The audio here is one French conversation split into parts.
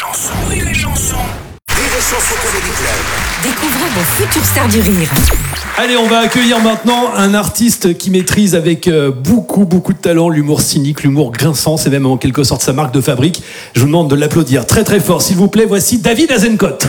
chansons. Rire et chansons. Rire et chansons Comedy Club. Découvrez vos futures stars du rire. Allez, on va accueillir maintenant un artiste qui maîtrise avec beaucoup de talent l'humour cynique, l'humour grinçant, c'est même en quelque sorte sa marque de fabrique. Je vous demande de l'applaudir très très fort, s'il vous plaît. Voici David Azencott.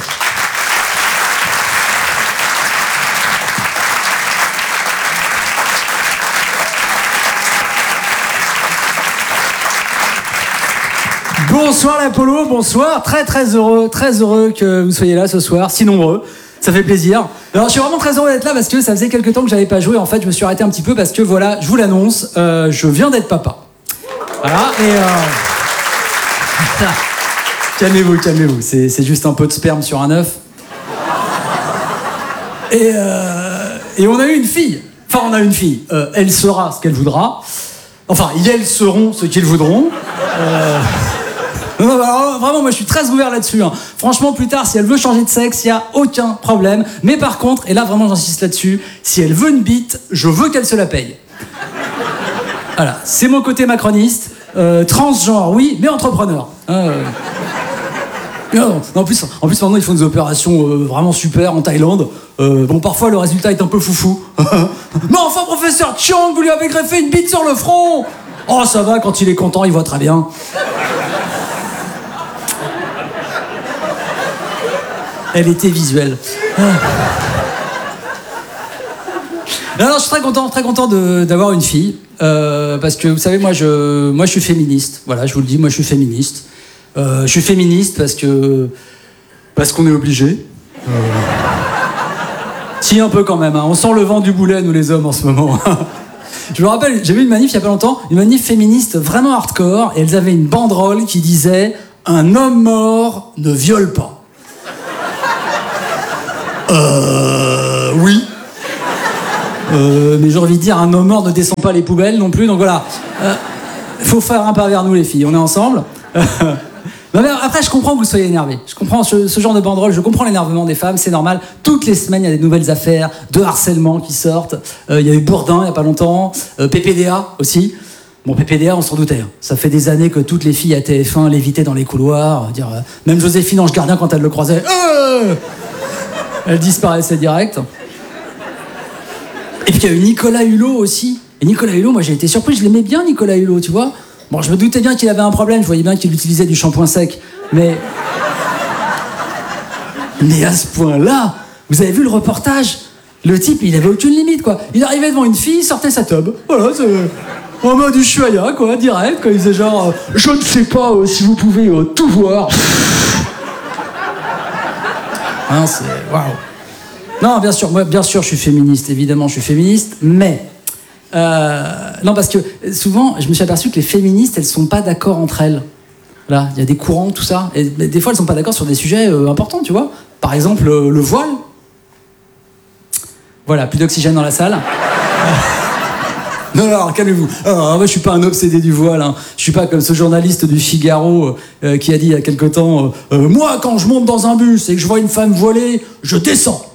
Bonsoir l'Apollo, bonsoir, très heureux que vous soyez là ce soir, si nombreux, ça fait plaisir. Alors je suis vraiment très heureux d'être là parce que ça faisait quelques temps que j'avais pas joué, en fait je me suis arrêté un petit peu parce que voilà, je vous l'annonce, je viens d'être papa. Voilà, calmez-vous, c'est juste un peu de sperme sur un œuf. Et on a eu une fille, elle sera ce qu'elle voudra, enfin ils seront ce qu'ils voudront. Non, alors, vraiment, moi je suis très ouvert là-dessus. Hein. Franchement, plus tard, si elle veut changer de sexe, il n'y a aucun problème. Mais par contre, et là vraiment j'insiste là-dessus, si elle veut une bite, je veux qu'elle se la paye. Voilà, c'est mon côté macroniste. Transgenre, oui, mais entrepreneur. Non, en plus, maintenant, ils font des opérations vraiment super en Thaïlande. Bon, parfois, le résultat est un peu foufou. Mais enfin, professeur Chiang, vous lui avez greffé une bite sur le front. Oh, ça va, quand il est content, il voit très bien. Elle était visuelle. Alors, je suis très content d'avoir une fille. Parce que, vous savez, moi, je suis féministe. Voilà, je vous le dis, moi, je suis féministe. Je suis féministe parce qu'on est obligé. Si, un peu quand même. Hein. On sent le vent du boulet, nous, les hommes, en ce moment. Je me rappelle, j'ai vu une manif il y a pas longtemps, une manif féministe vraiment hardcore, et elles avaient une banderole qui disait « Un homme mort ne viole pas ». Oui. Mais j'ai envie de dire, un homme mort ne descend pas les poubelles non plus, donc voilà. Faut faire un pas vers nous, les filles, on est ensemble. Non, mais après, je comprends que vous soyez énervés. Je comprends ce genre de banderole, je comprends l'énervement des femmes, c'est normal. Toutes les semaines, il y a des nouvelles affaires de harcèlement qui sortent. Il y a eu Bourdin il n'y a pas longtemps, PPDA aussi. Bon, PPDA, on s'en doutait. Hein. Ça fait des années que toutes les filles à TF1 l'évitaient dans les couloirs. Même Joséphine Ange Gardien, quand elle le croisait, elle disparaissait direct. Et puis il y a eu Nicolas Hulot aussi. Et Nicolas Hulot, moi j'ai été surpris, je l'aimais bien Nicolas Hulot, tu vois. Bon, je me doutais bien qu'il avait un problème, je voyais bien qu'il utilisait du shampoing sec. Mais à ce point-là, vous avez vu le reportage ? Le type, il avait aucune limite, quoi. Il arrivait devant une fille, il sortait sa tub. Voilà, c'est en mode Ushuaïa, quoi, direct, quoi. Il faisait genre, je ne sais pas si vous pouvez tout voir. Hein, c'est... Waouh. Non, bien sûr, je suis féministe, évidemment, je suis féministe, mais... non, parce que souvent, je me suis aperçu que les féministes, elles sont pas d'accord entre elles. Là, il y a des courants, tout ça, et des fois, elles sont pas d'accord sur des sujets importants, tu vois. Par exemple, le voile. Voilà, plus d'oxygène dans la salle. Non, alors, calmez-vous. Moi, je suis pas un obsédé du voile. Hein. Je suis pas comme ce journaliste du Figaro qui a dit il y a quelque temps moi, quand je monte dans un bus et que je vois une femme voilée, je descends.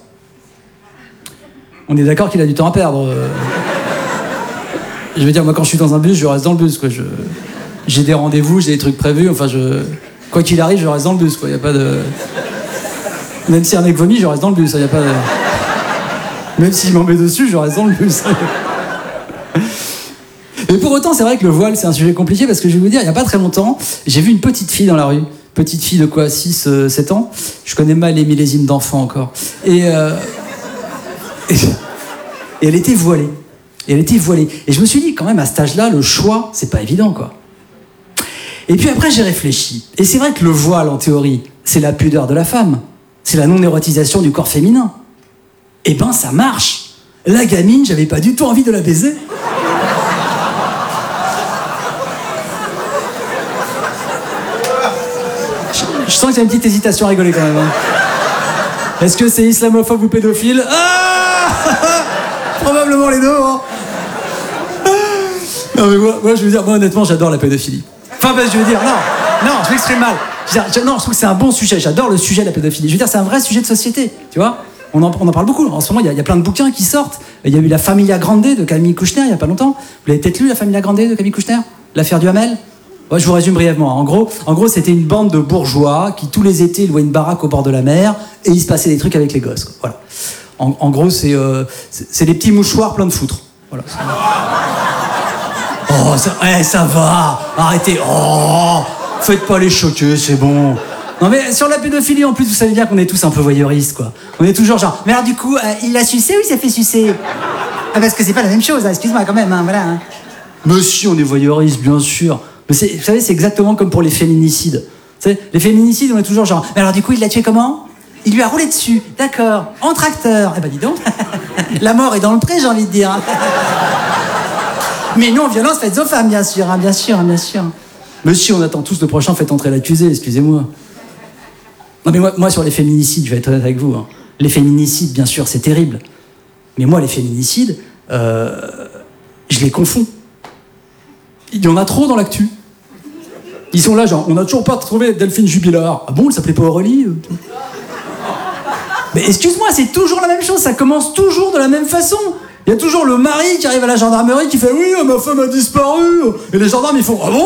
On est d'accord qu'il a du temps à perdre. Je veux dire, moi, quand je suis dans un bus, je reste dans le bus, quoi. J'ai des rendez-vous, j'ai des trucs prévus. Enfin, quoi qu'il arrive, je reste dans le bus, quoi. Y a pas de... Même si un mec vomit, je reste dans le bus. Y a pas de... Même s'il m'en met dessus, je reste dans le bus. Mais pour autant, c'est vrai que le voile, c'est un sujet compliqué parce que je vais vous dire, il n'y a pas très longtemps, j'ai vu une petite fille dans la rue. Petite fille de quoi, 6, 7 ans. Je connais mal les millésimes d'enfants encore. Et elle était voilée. Et je me suis dit, quand même, à cet âge-là, le choix, c'est pas évident, quoi. Et puis après, j'ai réfléchi. Et c'est vrai que le voile, en théorie, c'est la pudeur de la femme. C'est la non-érotisation du corps féminin. Eh ben, ça marche. La gamine, j'avais pas du tout envie de la baiser. Je sens qu'il y a une petite hésitation à rigoler, quand même. Hein. Est-ce que c'est islamophobe ou pédophile ? Probablement les deux, hein. Non, mais moi, je veux dire, moi, honnêtement, j'adore la pédophilie. Enfin, je veux dire, non, je m'exprime mal. Je trouve que c'est un bon sujet. J'adore le sujet de la pédophilie. Je veux dire, c'est un vrai sujet de société, tu vois. On en parle beaucoup. En ce moment, il y a plein de bouquins qui sortent. Il y a eu La Familia Grande de Camille Kouchner, il y a pas longtemps. Vous l'avez peut-être lu, La Familia Grande de Camille Kouchner ? L'affaire du Hamel ? Moi, je vous résume brièvement. En gros, c'était une bande de bourgeois qui, tous les étés, louaient une baraque au bord de la mer et il se passait des trucs avec les gosses. Quoi. Voilà. En gros, c'est des petits mouchoirs pleins de foutre. Voilà. Oh, ça va. Arrêtez. Oh, faites pas les choquer, c'est bon. Non mais sur la pédophilie, en plus, vous savez bien qu'on est tous un peu voyeuristes, quoi. On est toujours genre, mais alors du coup, il l'a sucé ou il s'est fait sucer? Ah, parce que c'est pas la même chose, hein, excuse-moi quand même, hein, voilà. Hein. Mais si, on est voyeuristes, bien sûr. Mais vous savez, c'est exactement comme pour les féminicides. Vous savez, les féminicides, on est toujours genre, mais alors du coup, il l'a tué comment? Il lui a roulé dessus, d'accord, en tracteur. Eh ben dis donc, la mort est dans le pré, j'ai envie de dire. Mais non, violence faite aux femmes, bien sûr, hein, bien sûr, hein, bien sûr. Mais si, on attend tous le prochain, faites entrer l'accusé, excusez-moi. Non mais moi sur les féminicides, je vais être honnête avec vous. Hein. Les féminicides, bien sûr, c'est terrible. Mais moi, les féminicides, je les confonds. Il y en a trop dans l'actu. Ils sont là, genre, on n'a toujours pas trouvé Delphine Jubilard. Ah bon, elle s'appelait pas Aurélie Mais excuse-moi, c'est toujours la même chose, ça commence toujours de la même façon. Il y a toujours le mari qui arrive à la gendarmerie qui fait « Oui, ma femme a disparu !» Et les gendarmes, ils font « Ah bon ?»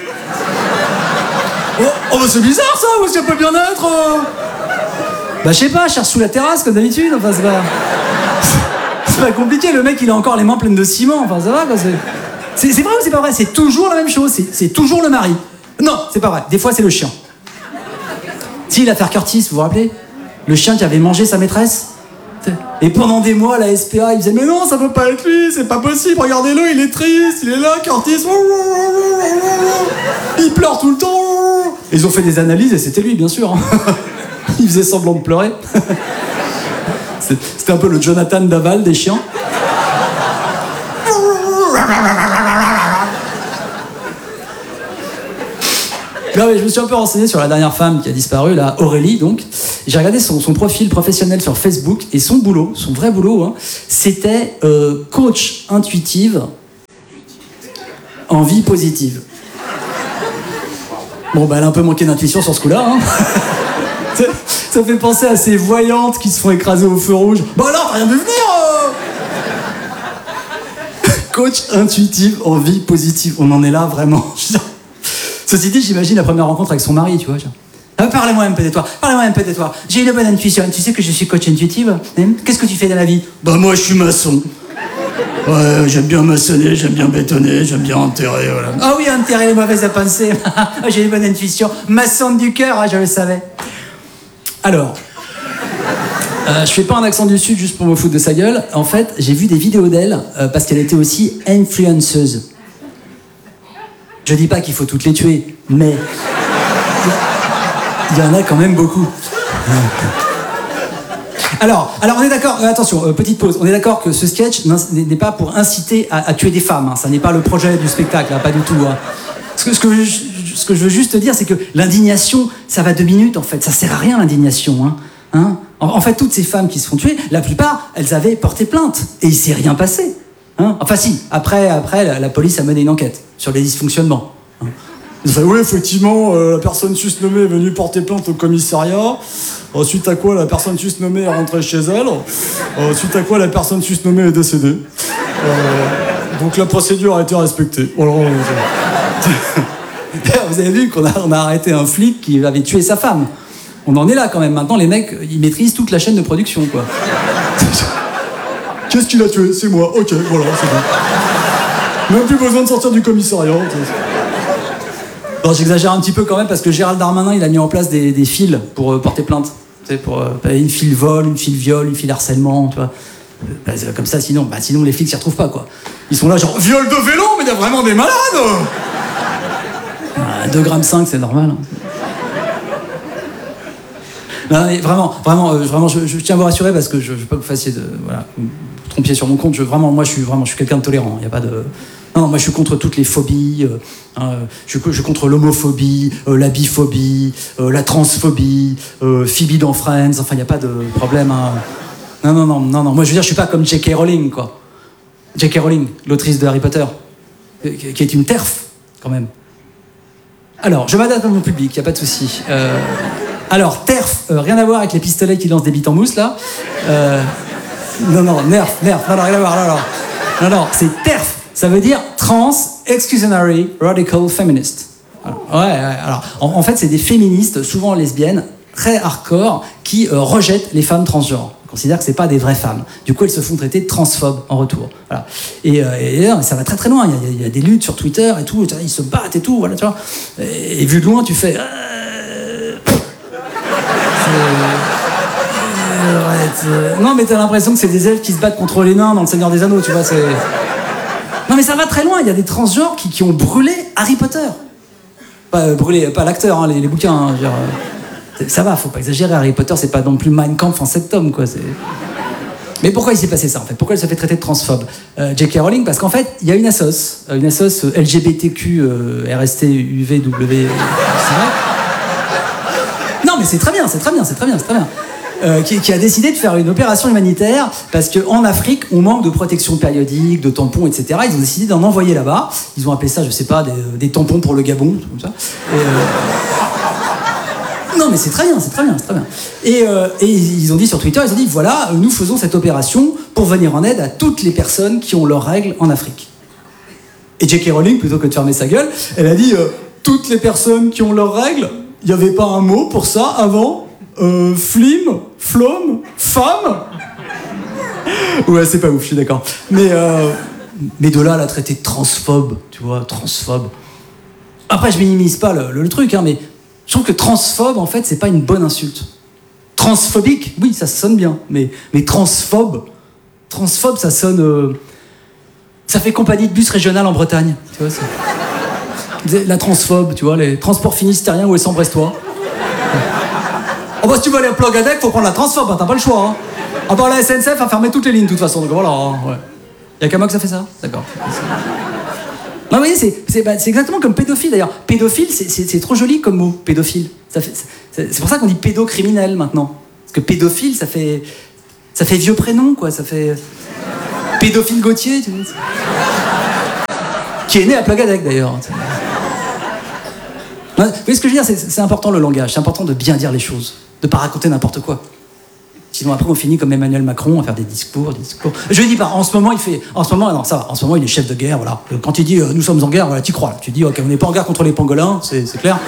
Oh, bah c'est bizarre ça, où est-ce qu'elle peut bien être Bah je sais pas, cherche sous la terrasse comme d'habitude, enfin c'est pas... C'est pas compliqué, le mec il a encore les mains pleines de ciment, enfin ça va quoi, c'est vrai ou c'est pas vrai? C'est toujours la même chose, c'est toujours le mari. Non, c'est pas vrai, des fois c'est le chien. Si, l'affaire Curtis, vous vous rappelez? Le chien qui avait mangé sa maîtresse. Et pendant des mois, la SPA, il disait « Mais non, ça peut pas être lui, c'est pas possible, regardez-le, il est triste, il est là, Curtis, il pleure tout le temps. » Et ils ont fait des analyses et c'était lui, bien sûr. Hein. Il faisait semblant de pleurer. C'était un peu le Jonathan Daval des chiens. Non, mais je me suis un peu renseigné sur la dernière femme qui a disparu, là, Aurélie, donc. J'ai regardé son profil professionnel sur Facebook et son boulot, son vrai boulot, hein, c'était coach intuitive en vie positive. Bon, bah, elle a un peu manqué d'intuition sur ce coup-là. Hein. Ça fait penser à ces voyantes qui se font écraser au feu rouge. Bah alors, t'as rien vu venir Coach intuitive en vie positive. On en est là, vraiment. Ceci dit, j'imagine la première rencontre avec son mari, tu vois. Parlez-moi un peu de toi, J'ai une bonne intuition. Tu sais que je suis coach intuitive. Qu'est-ce que tu fais dans la vie? Bah moi, je suis maçon. Ouais, j'aime bien maçonner, j'aime bien bétonner, j'aime bien enterrer, voilà. Ah oui, enterrer les mauvaises pensées. J'ai une bonne intuition. Maçon du cœur, je le savais. Alors, je fais pas un accent du Sud juste pour me foutre de sa gueule. En fait, j'ai vu des vidéos d'elle parce qu'elle était aussi influenceuse. Je dis pas qu'il faut toutes les tuer, mais il y en a quand même beaucoup. Alors on est d'accord, attention, petite pause, on est d'accord que ce sketch n'est pas pour inciter à tuer des femmes, hein, ça n'est pas le projet du spectacle, hein, pas du tout. Hein. Ce que je veux juste te dire, c'est que l'indignation, ça va 2 minutes en fait, ça sert à rien l'indignation. Hein. En fait, toutes ces femmes qui se font tuer, la plupart, elles avaient porté plainte, et il s'est rien passé. Hein. Enfin si, après la police a mené une enquête sur les dysfonctionnements. Hein. Oui, effectivement, la personne susnommée est venue porter plainte au commissariat. Suite à quoi, la personne susnommée est rentrée chez elle. Suite à quoi, la personne susnommée est décédée. Donc la procédure a été respectée. Voilà. Vous avez vu qu'on a arrêté un flic qui avait tué sa femme. On en est là quand même. Maintenant, les mecs, ils maîtrisent toute la chaîne de production, quoi. Qu'est-ce qu'il a tué? C'est moi. Ok, voilà, c'est bon. Même plus besoin de sortir du commissariat. Bon, j'exagère un petit peu quand même parce que Gérald Darmanin, il a mis en place des fils pour porter plainte. Tu sais, pour une file vol, une file viol, une file harcèlement, tu vois. Comme ça, sinon les flics s'y retrouvent pas, quoi. Ils sont là genre, viol de vélo, mais il y a vraiment des malades 2,5 grammes, c'est normal. Hein. Non, mais vraiment, je tiens à vous rassurer parce que je veux pas que vous fassiez vous trompiez sur mon compte. Moi, je suis quelqu'un de tolérant. Il y a pas de... Non, moi je suis contre toutes les phobies, je suis contre l'homophobie, la biphobie, la transphobie, Phoebe dans Friends, enfin il n'y a pas de problème. Hein. Non, moi je veux dire, je suis pas comme J.K. Rowling, quoi. J.K. Rowling, l'autrice de Harry Potter, qui est une TERF, quand même. Alors, je m'adapte à mon public, il n'y a pas de souci. Alors, TERF, rien à voir avec les pistolets qui lancent des bites en mousse, là. Non, NERF, non, rien à voir, non, c'est TERF. Ça veut dire Trans Exclusionary Radical Feminist. Ouais, alors, en fait, c'est des féministes, souvent lesbiennes, très hardcore, qui rejettent les femmes transgenres. Ils considèrent que c'est pas des vraies femmes. Du coup, elles se font traiter de transphobes en retour. Voilà. Et ça va très très loin. Il y a des luttes sur Twitter et tout. Ils se battent et tout. Voilà, tu vois. Et vu de loin, tu fais. Non, mais t'as l'impression que c'est des elfes qui se battent contre les nains dans Le Seigneur des Anneaux, tu vois. Non, mais ça va très loin. Il y a des transgenres qui ont brûlé Harry Potter. Pas brûlé, pas l'acteur, hein, les bouquins. Hein, genre, ça va, faut pas exagérer. Harry Potter, c'est pas non plus Mein Kampf en 7 tomes, quoi. Mais pourquoi il s'est passé ça, en fait? Pourquoi elle se fait traiter de transphobe? J.K. Rowling, parce qu'en fait, il y a une assoce LGBTQ, RST, UVW. C'est vrai? Non, mais c'est très bien. Qui a décidé de faire une opération humanitaire parce qu'en Afrique, on manque de protection périodique, de tampons, etc. Ils ont décidé d'en envoyer là-bas. Ils ont appelé ça, je sais pas, des tampons pour le Gabon, comme ça. Non, mais c'est très bien. Et ils ont dit sur Twitter, voilà, nous faisons cette opération pour venir en aide à toutes les personnes qui ont leurs règles en Afrique. Et J.K. Rowling, plutôt que de fermer sa gueule, elle a dit, toutes les personnes qui ont leurs règles, il n'y avait pas un mot pour ça avant? Flim, flom, femme. Ouais, c'est pas ouf, je suis d'accord. Mais de là à la traiter de transphobe, tu vois, transphobe. Après, je minimise pas le truc, hein, mais je trouve que transphobe, en fait, c'est pas une bonne insulte. Transphobique, oui, ça sonne bien, mais transphobe, ça sonne... ça fait compagnie de bus régional en Bretagne, tu vois. La transphobe, tu vois, les transports finistériens ou brestois. Oh bah si tu veux aller à Plogadec, faut prendre la transphobe, hein, t'as pas le choix. Hein. Ah bah la SNCF a fermé toutes les lignes de toute façon, donc voilà. Hein, ouais. Y'a qu'à moi que ça fait ça? D'accord. Non, vous voyez, c'est exactement comme pédophile d'ailleurs. Pédophile, c'est trop joli comme mot, pédophile. C'est pour ça qu'on dit pédocriminel maintenant. Parce que pédophile, ça fait vieux prénom, quoi. Ça fait. Pédophile Gauthier, tu vois. Qui est né à Plogadec d'ailleurs. Vous voyez ce que je veux dire? C'est important le langage, c'est important de bien dire les choses, de pas raconter n'importe quoi. Sinon après on finit comme Emmanuel Macron à faire des discours. Je dis pas, en ce moment il est chef de guerre, voilà. Quand il dit nous sommes en guerre, voilà, t'y crois. Tu dis ok, on n'est pas en guerre contre les pangolins, c'est clair.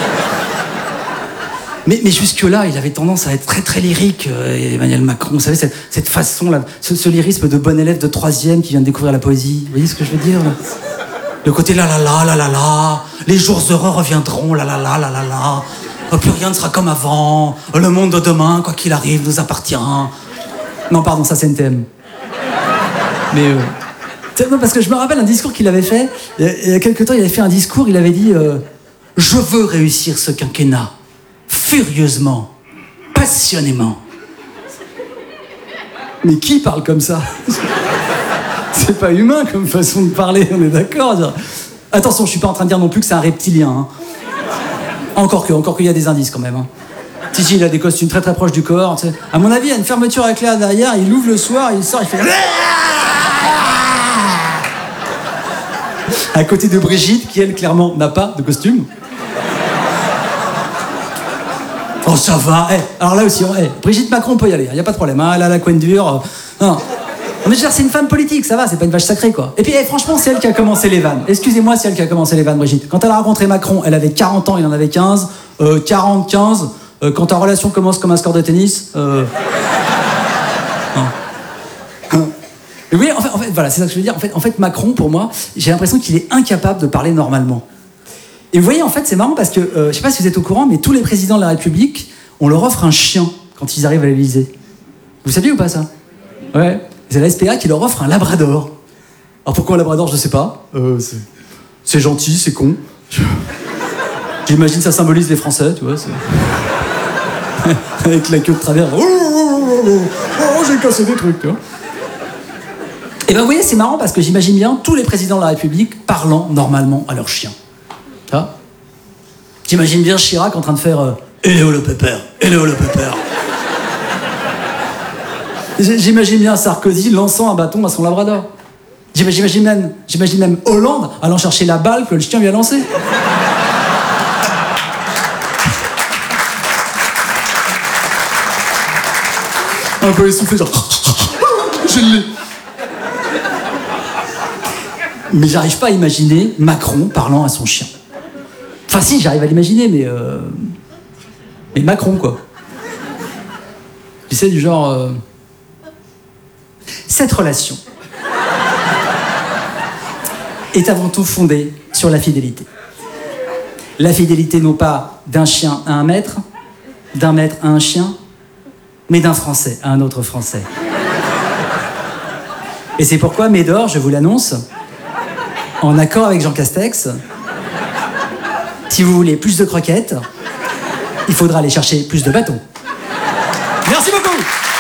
Mais jusque-là, il avait tendance à être très très lyrique, Emmanuel Macron. Vous savez, cette façon-là, ce lyrisme de bon élève de 3e qui vient de découvrir la poésie. Vous voyez ce que je veux dire là? Le côté la, les jours heureux reviendront, la. Plus rien ne sera comme avant. Le monde de demain, quoi qu'il arrive, nous appartient. Non, pardon, ça c'est NTM. Mais non, parce que je me rappelle un discours qu'il avait fait. Il y a quelque temps, il avait fait un discours, il avait dit je veux réussir ce quinquennat. Furieusement. Passionnément. Mais qui parle comme ça? C'est pas humain comme façon de parler, on est d'accord. Attention, je suis pas en train de dire non plus que c'est un reptilien. Hein. Encore qu'il y a des indices quand même. Hein. Si, il a des costumes très très proches du corps. Tu sais. À mon avis, il y a une fermeture à éclair derrière, il ouvre le soir, il sort, il fait... À côté de Brigitte, qui elle, clairement, n'a pas de costume. Oh, ça va. Alors là aussi, Brigitte Macron peut y aller, il n'y a pas de problème. Hein. Elle a la couenne dure. Non. Mais je veux dire, c'est une femme politique, ça va, c'est pas une vache sacrée, quoi. Et puis, franchement, c'est elle qui a commencé les vannes. Excusez-moi, c'est elle qui a commencé les vannes, Brigitte. Quand elle a rencontré Macron, elle avait 40 ans, il en avait 15. 40-15. Quand ta relation commence comme un score de tennis... Non. Et oui, en fait, voilà, c'est ça que je veux dire. En fait, Macron, pour moi, j'ai l'impression qu'il est incapable de parler normalement. Et vous voyez, en fait, c'est marrant parce que, je sais pas si vous êtes au courant, mais tous les présidents de la République, on leur offre un chien quand ils arrivent à l'Élysée. Vous saviez ou pas, ça? Ouais. C'est la SPA qui leur offre un labrador. Alors pourquoi un labrador, je sais pas. C'est gentil, c'est con. J'imagine ça symbolise les Français, tu vois. Avec la queue de travers. Oh, j'ai cassé des trucs, tu vois. Et ben vous voyez, c'est marrant parce que j'imagine bien tous les présidents de la République parlant normalement à leur chien. Tu vois? J'imagine bien Chirac en train de faire Hello le pépère, hello le pépère. J'imagine bien Sarkozy lançant un bâton à son labrador. J'imagine même Hollande allant chercher la balle que le chien lui a lancée. Un peu essoufflé, genre... Je l'ai. Mais j'arrive pas à imaginer Macron parlant à son chien. Enfin si, j'arrive à l'imaginer, mais Macron, quoi. Tu sais, du genre... Cette relation est avant tout fondée sur la fidélité. La fidélité non pas d'un chien à un maître, d'un maître à un chien, mais d'un Français à un autre Français. Et c'est pourquoi Médor, je vous l'annonce, en accord avec Jean Castex, si vous voulez plus de croquettes, il faudra aller chercher plus de bâtons. Merci beaucoup.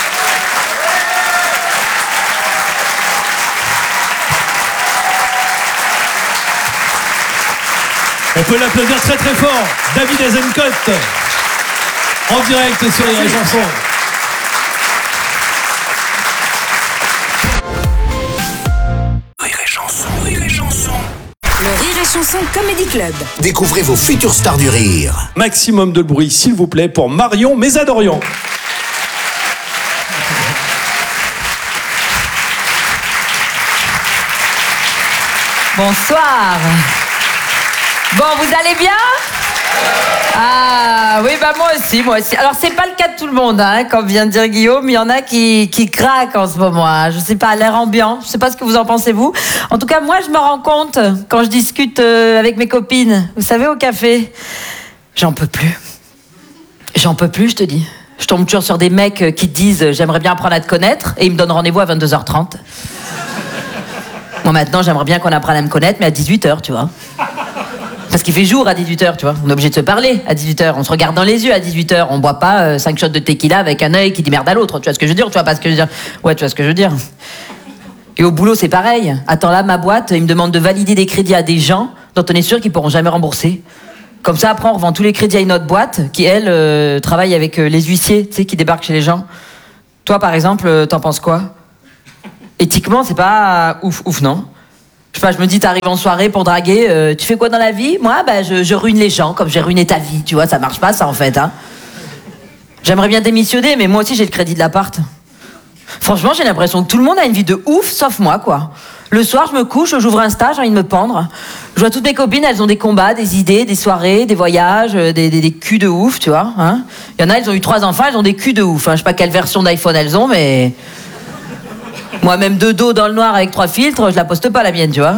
On peut l'applaudir très très fort. David Azencott, en direct sur les chansons. Rire et chanson, rire et chanson. Le Rire et Chanson Comedy Club. Découvrez vos futures stars du rire. Maximum de bruit, s'il vous plaît, pour Marion Mésadorian. Bonsoir. Bon, vous allez bien? Ah oui, bah moi aussi. Alors c'est pas le cas de tout le monde, hein, comme vient de dire Guillaume. Il y en a qui craquent en ce moment. Hein. Je sais pas, l'air ambiant. Je sais pas ce que vous en pensez vous. En tout cas, moi je me rends compte quand je discute avec mes copines. Vous savez, au café, j'en peux plus. J'en peux plus, je te dis. Je tombe toujours sur des mecs qui te disent j'aimerais bien apprendre à te connaître et ils me donnent rendez-vous à 22h30. Moi maintenant, j'aimerais bien qu'on apprenne à me connaître, mais à 18h, tu vois. Parce qu'il fait jour à 18h, tu vois. On est obligé de se parler à 18h. On se regarde dans les yeux à 18h. On boit pas 5 shots de tequila avec un œil qui dit merde à l'autre. Tu vois ce que je veux dire? Tu vois pas ce que je veux dire? Ouais, tu vois ce que je veux dire. Et au boulot, c'est pareil. Attends, là, ma boîte, ils me demandent de valider des crédits à des gens dont on est sûr qu'ils pourront jamais rembourser. Comme ça, après, on revend tous les crédits à une autre boîte qui, elle, travaille avec les huissiers, tu sais, qui débarquent chez les gens. Toi, par exemple, t'en penses quoi? Éthiquement, c'est pas ouf, non? Je sais pas, je me dis, t'arrives en soirée pour draguer, tu fais quoi dans la vie? Moi, bah, je ruine les gens, comme j'ai ruiné ta vie, tu vois, ça marche pas, ça, en fait, hein. J'aimerais bien démissionner, mais moi aussi, j'ai le crédit de l'appart. Franchement, j'ai l'impression que tout le monde a une vie de ouf, sauf moi, quoi. Le soir, je me couche, j'ouvre Insta, j'ai envie de me pendre. Je vois toutes mes copines, elles ont des combats, des idées, des soirées, des voyages, des culs de ouf, tu vois, hein. Il y en a, elles ont eu 3 enfants, elles ont des culs de ouf, hein. Je sais pas quelle version d'iPhone elles ont, mais... Moi-même de dos dans le noir avec 3 filtres, je la poste pas la mienne, tu vois.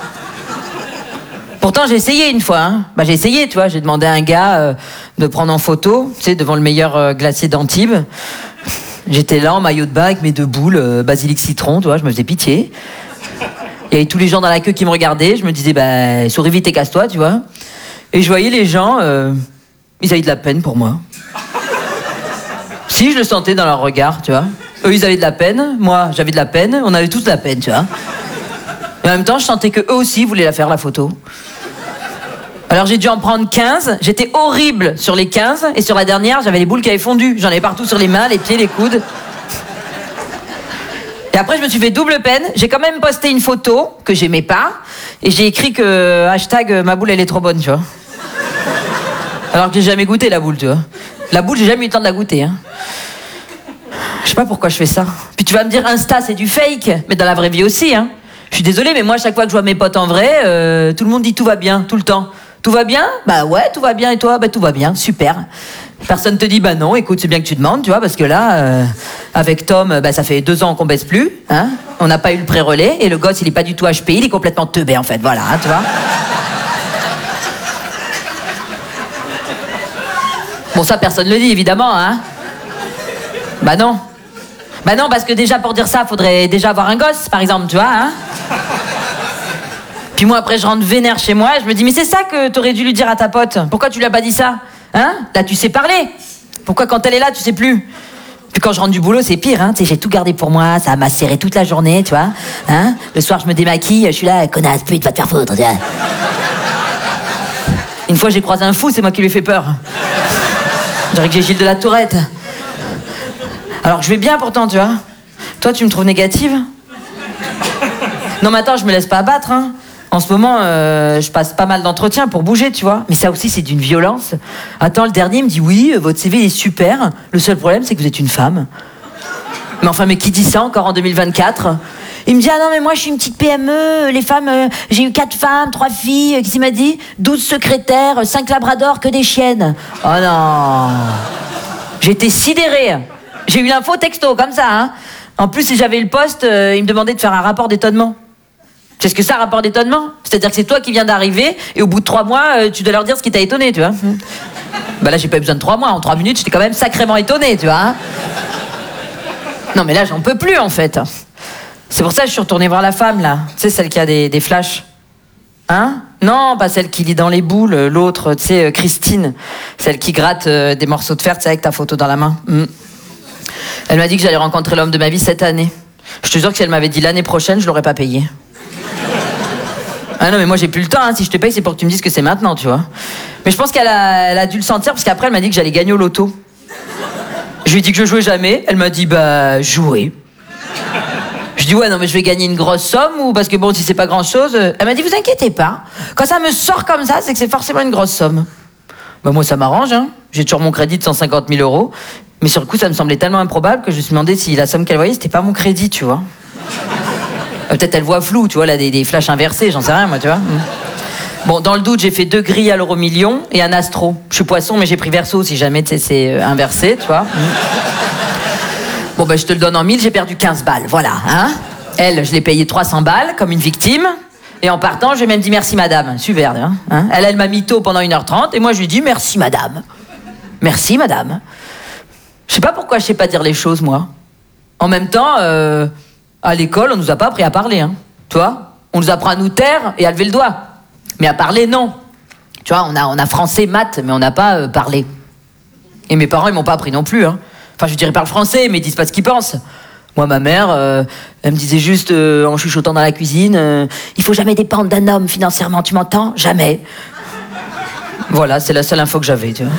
Pourtant j'ai essayé une fois, hein. Bah j'ai essayé, tu vois, j'ai demandé à un gars de prendre en photo, tu sais, devant le meilleur glacier d'Antibes. J'étais là en maillot de bain avec mes 2 boules, basilic citron, tu vois, je me faisais pitié. Il y avait tous les gens dans la queue qui me regardaient, je me disais, bah souris vite et casse-toi, tu vois. Et je voyais les gens, ils avaient de la peine pour moi. Si, je le sentais dans leur regard, tu vois. Eux, ils avaient de la peine, moi, j'avais de la peine, on avait tous de la peine, tu vois. Et en même temps, je sentais qu'eux aussi voulaient la faire, la photo. Alors j'ai dû en prendre 15, j'étais horrible sur les 15, et sur la dernière, j'avais les boules qui avaient fondu. J'en avais partout sur les mains, les pieds, les coudes. Et après, je me suis fait double peine, j'ai quand même posté une photo que j'aimais pas, et j'ai écrit que #ma boule, elle est trop bonne, tu vois. Alors que j'ai jamais goûté la boule, tu vois. La boule, j'ai jamais eu le temps de la goûter, hein. Je sais pas pourquoi je fais ça. Puis tu vas me dire, Insta, c'est du fake. Mais dans la vraie vie aussi, hein. Je suis désolée, mais moi, chaque fois que je vois mes potes en vrai, tout le monde dit tout va bien, tout le temps. Tout va bien? Bah ouais, tout va bien. Et toi? Bah tout va bien, super. Personne te dit, bah non, écoute, c'est bien que tu demandes, tu vois, parce que là, avec Tom, bah ça fait 2 ans qu'on baisse plus, hein. On n'a pas eu le pré-relais, et le gosse, il est pas du tout HPI, il est complètement teubé, en fait, voilà, hein, tu vois. Bon, ça, personne le dit, évidemment, hein. Bah non. Bah non, parce que déjà, pour dire ça, faudrait déjà avoir un gosse, par exemple, tu vois, hein. Puis moi, après, je rentre vénère chez moi, et je me dis, mais c'est ça que t'aurais dû lui dire à ta pote. Pourquoi tu lui as pas dit ça? Hein? Là, tu sais parler. Pourquoi, quand elle est là, tu sais plus? Puis quand je rentre du boulot, c'est pire, hein. Tu sais, j'ai tout gardé pour moi, ça m'a serré toute la journée, tu vois. Hein? Le soir, je me démaquille, je suis là, connasse, pute, va te faire foutre, tu vois. Une fois, j'ai croisé un fou, c'est moi qui lui ai fait peur. Je dirais que j'ai Gilles de la Tourette. Alors que je vais bien pourtant, tu vois. Toi, tu me trouves négative? Non, mais attends, je me laisse pas abattre, hein. En ce moment, je passe pas mal d'entretiens pour bouger, tu vois. Mais ça aussi, c'est d'une violence. Attends, le dernier me dit, oui, votre CV est super. Le seul problème, c'est que vous êtes une femme. Mais enfin, mais qui dit ça encore en 2024? Il me dit, ah non, mais moi, je suis une petite PME, les femmes, j'ai eu 4 femmes, 3 filles, qu'est-ce qu'il m'a dit? 12 secrétaires, 5 labradors, que des chiennes. Oh non. J'étais sidérée. J'ai eu l'info texto, comme ça, hein. En plus, si j'avais eu le poste, il me demandait de faire un rapport d'étonnement. Tu sais ce que c'est, un rapport d'étonnement? C'est-à-dire que c'est toi qui viens d'arriver, et au bout de 3 mois, tu dois leur dire ce qui t'a étonné, tu vois. Bah là, j'ai pas eu besoin de 3 mois. En 3 minutes, j'étais quand même sacrément étonnée, tu vois. Hein. Non, mais là, j'en peux plus, en fait. C'est pour ça que je suis retournée voir la femme, là. Tu sais, celle qui a des flashs. Hein? Non, pas celle qui lit dans les boules. L'autre, tu sais, Christine. Celle qui gratte des morceaux de fer, tu sais, avec ta photo dans la main. Elle m'a dit que j'allais rencontrer l'homme de ma vie cette année. Je te jure que si elle m'avait dit l'année prochaine, je l'aurais pas payé. Ah non, mais moi j'ai plus le temps, hein. Si je te paye, c'est pour que tu me dises que c'est maintenant, tu vois. Mais je pense qu'elle a dû le sentir, parce qu'après elle m'a dit que j'allais gagner au loto. Je lui ai dit que je jouais jamais. Elle m'a dit, bah, jouer. Je dis, ouais, non, mais je vais gagner une grosse somme, ou parce que bon, si c'est pas grand chose. Elle m'a dit, vous inquiétez pas. Quand ça me sort comme ça, c'est que c'est forcément une grosse somme. Bah, moi, ça m'arrange, hein. J'ai toujours mon crédit de 150 000 €. Mais sur le coup, ça me semblait tellement improbable que je me suis demandé si la somme qu'elle voyait, c'était pas mon crédit, tu vois. Peut-être elle voit flou, tu vois, là, des flashs inversés, j'en sais rien, moi, tu vois. Bon, dans le doute, j'ai fait 2 grilles à l'euro million et un astro. Je suis poisson, mais j'ai pris verso si jamais, tu sais, c'est inversé, tu vois. Bon, ben, je te le donne en 1000, j'ai perdu 15 balles, voilà, hein. Elle, je l'ai payé 300 balles, comme une victime. Et en partant, je lui ai même dit merci, madame. Super, hein. Elle m'a mytho pendant 1h30, et moi, je lui ai dit merci, madame. Merci, madame. Je sais pas pourquoi je sais pas dire les choses, moi. En même temps, à l'école, on nous a pas appris à parler, hein. Tu vois? On nous apprend à nous taire et à lever le doigt. Mais à parler, non. Tu vois, on a français, maths, mais on n'a pas parlé. Et mes parents, ils m'ont pas appris non plus, hein. Enfin, je dirais parle français, mais ils disent pas ce qu'ils pensent. Moi, ma mère, elle me disait juste, en chuchotant dans la cuisine, il faut jamais dépendre d'un homme financièrement, tu m'entends? Jamais. Voilà, c'est la seule info que j'avais, tu vois.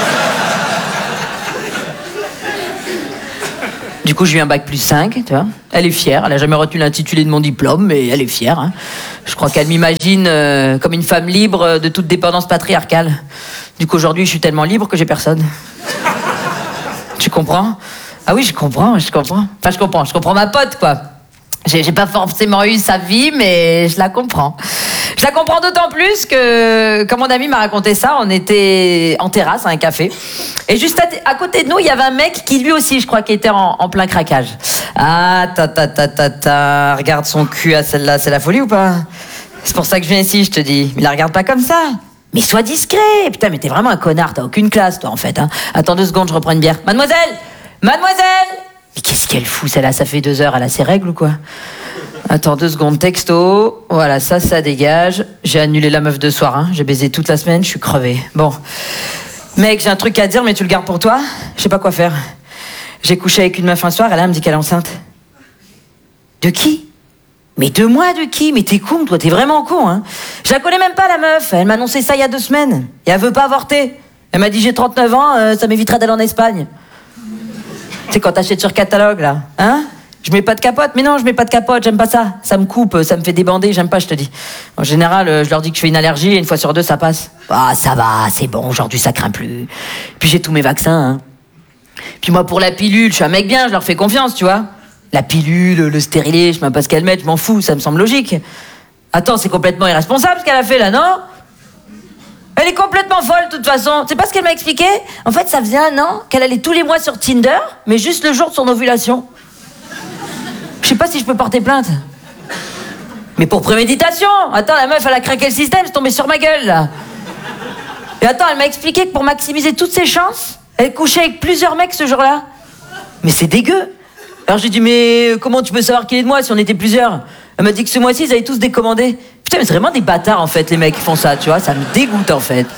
Du coup, j'ai eu un bac plus 5, tu vois. Elle est fière, elle a jamais retenu l'intitulé de mon diplôme, mais elle est fière, hein. Je crois qu'elle m'imagine comme une femme libre de toute dépendance patriarcale. Du coup, aujourd'hui, je suis tellement libre que j'ai personne. Tu comprends? Ah oui, je comprends. Enfin, je comprends ma pote, quoi. J'ai pas forcément eu sa vie, mais je la comprends. Je la comprends d'autant plus que, quand mon ami m'a raconté ça, on était en terrasse à un café. Et juste à côté de nous, il y avait un mec qui, lui aussi, je crois, qui était en plein craquage. Ah, regarde son cul à celle-là, c'est la folie ou pas? C'est pour ça que je viens ici, je te dis. Mais la regarde pas comme ça. Mais sois discret. Putain, mais t'es vraiment un connard, t'as aucune classe, toi, en fait, hein. Attends 2 secondes, je reprends une bière. Mademoiselle! Mais qu'est-ce qu'elle fout, celle-là? Ça fait 2 heures, elle a ses règles ou quoi? Attends 2 secondes, texto. Voilà, ça dégage. J'ai annulé la meuf de soir, hein. J'ai baisé toute la semaine, je suis crevé. Bon. Mec, j'ai un truc à dire, mais tu le gardes pour toi? Je sais pas quoi faire. J'ai couché avec une meuf un soir, elle me dit qu'elle est enceinte. De qui? Mais de moi, de qui? Mais t'es con, toi, t'es vraiment con, hein. Je la connais même pas, la meuf. Elle m'a annoncé ça il y a 2 semaines. Et elle veut pas avorter. Elle m'a dit, j'ai 39 ans, ça m'évitera d'aller en Espagne. Tu sais, quand t'achètes sur catalogue, là, hein? Je mets pas de capote. Mais non, je mets pas de capote, j'aime pas ça. Ça me coupe, ça me fait débander, j'aime pas, je te dis. En général, je leur dis que je fais une allergie et 1 fois sur 2, ça passe. Ah, ça va, c'est bon, aujourd'hui, ça craint plus. Puis j'ai tous mes vaccins, hein. Puis moi, pour la pilule, je suis un mec bien, je leur fais confiance, tu vois. La pilule, le stérilet, je sais même pas ce qu'elle met, je m'en fous, ça me semble logique. Attends, c'est complètement irresponsable ce qu'elle a fait, là, non? Elle est complètement folle, de toute façon. C'est pas ce qu'elle m'a expliqué? En fait, ça faisait 1 an qu'elle allait tous les mois sur Tinder, mais juste le jour de son ovulation. Je sais pas si je peux porter plainte. Mais pour préméditation. Attends, la meuf, elle a craqué le système, c'est tombé sur ma gueule, là. Et attends, elle m'a expliqué que pour maximiser toutes ses chances, elle couchait avec plusieurs mecs ce jour-là. Mais c'est dégueu. Alors j'ai dit, mais comment tu peux savoir qui est de moi si on était plusieurs? Elle m'a dit que ce mois-ci, ils avaient tous décommandé. Putain, mais c'est vraiment des bâtards, en fait, les mecs qui font ça, tu vois. Ça me dégoûte, en fait.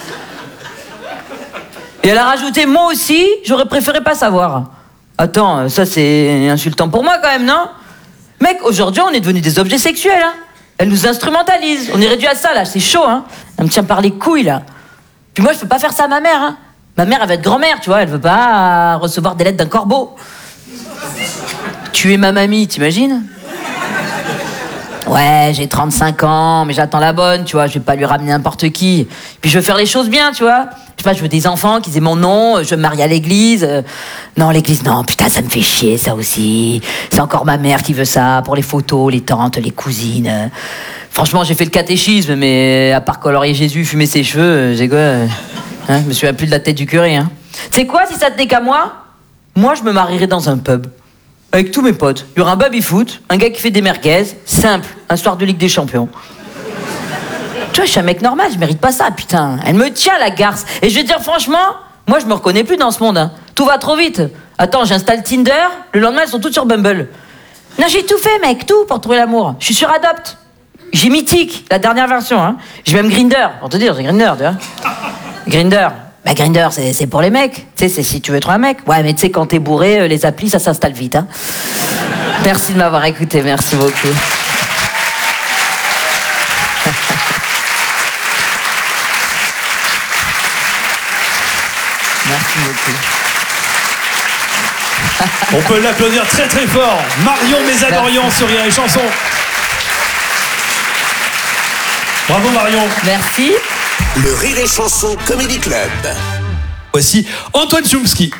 Et elle a rajouté, moi aussi, j'aurais préféré pas savoir. Attends, ça, c'est insultant pour moi, quand même, non? Mec, aujourd'hui, on est devenus des objets sexuels, hein. Elle nous instrumentalise. On est réduit à ça, là. C'est chaud, hein. Elle me tient par les couilles, là. Puis moi, je peux pas faire ça à ma mère, hein. Ma mère, elle va être grand-mère, tu vois. Elle veut pas recevoir des lettres d'un corbeau. Tuer ma mamie, t'imagines? Ouais, j'ai 35 ans, mais j'attends la bonne, tu vois, je vais pas lui ramener n'importe qui. Puis je veux faire les choses bien, tu vois. Je sais pas, je veux des enfants, qu'ils aient mon nom, je veux me marier à l'église. Non, l'église, non, putain, ça me fait chier, ça aussi. C'est encore ma mère qui veut ça, pour les photos, les tantes, les cousines. Franchement, j'ai fait le catéchisme, mais à part colorier Jésus, fumer ses cheveux, j'ai quoi je me souviens plus de la tête du curé. Hein. Tu sais quoi, si ça tenait qu'à moi, je me marierais dans un pub. Avec tous mes potes. Il y aura un baby-foot, un gars qui fait des merguez, simple, un soir de Ligue des Champions. Tu vois, je suis un mec normal, je mérite pas ça, putain. Elle me tient, la garce. Et je vais te dire, franchement, moi, je me reconnais plus dans ce monde. Hein. Tout va trop vite. Attends, j'installe Tinder, le lendemain, elles sont toutes sur Bumble. Non, j'ai tout fait, mec, tout pour trouver l'amour. Je suis sur Adopt. J'ai Mythique, la dernière version. Hein. J'ai même Grindr, pour te dire, j'ai Grindr, tu vois. Grindr. Bah, Grindr, c'est pour les mecs. Tu sais, c'est si tu veux trouver un mec. Ouais, mais tu sais, quand t'es bourré, les applis, ça s'installe vite. Hein. Merci de m'avoir écouté, merci beaucoup. Merci beaucoup. On peut l'applaudir très très fort. Marion Mésadorian sur Rire et Chanson. Bravo Marion. Merci. Le Rire et Chanson Comedy Club. Voici Antoine Chomsky.